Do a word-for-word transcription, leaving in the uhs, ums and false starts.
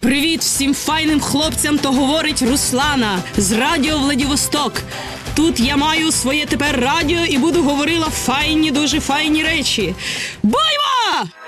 Привіт всім файним хлопцям, то говорить Руслана з радіо Владивосток. Тут я маю своє тепер радіо і буду говорила файні, дуже файні речі. Боймо!